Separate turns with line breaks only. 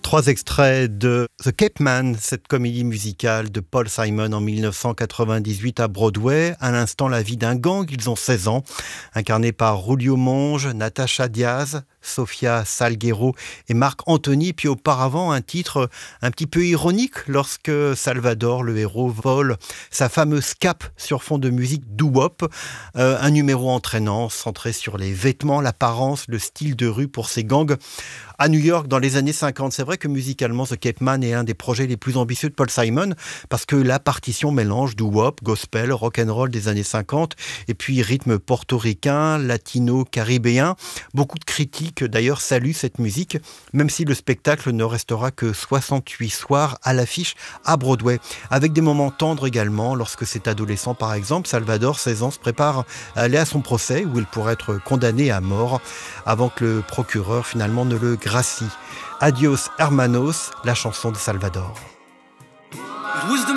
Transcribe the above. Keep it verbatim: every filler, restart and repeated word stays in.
Trois extraits de The Cape Man, cette comédie musicale de Paul Simon en dix-neuf cent quatre-vingt-dix-huit à Broadway. À l'instant, la vie d'un gang, ils ont seize ans, incarné par Julio Monge, Natasha Diaz, Sofia Salguero et Marc Anthony. Puis auparavant, un titre un petit peu ironique lorsque Salvador, le héros, vole sa fameuse cape sur fond de musique doo-wop. Euh, un numéro entraînant, centré sur les vêtements, l'apparence, le style de rue pour ces gangs à New York dans les années cinquante. C'est vrai que musicalement, The Cape Man est un des projets les plus ambitieux de Paul Simon parce que la partition mélange doo-wop, gospel, rock'n'roll des années cinquante et puis rythme portoricain, latino-caribéen. Beaucoup de critiques d'ailleurs saluent cette musique, même si le spectacle ne restera que soixante-huit soirs à l'affiche à Broadway. Avec des moments tendres également, lorsque cet adolescent par exemple, Salvador, seize ans, se prépare à aller à son procès où il pourrait être condamné à mort avant que le procureur finalement ne le gracie. Adios Hermanos, la chanson de Salvador.
It was the